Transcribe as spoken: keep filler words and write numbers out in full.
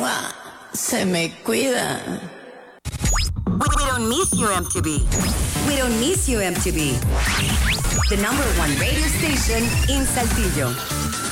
¡Mua! Se me cuida. We don't miss you, M T V. We don't miss you, M T V. The number one radio station in Saltillo.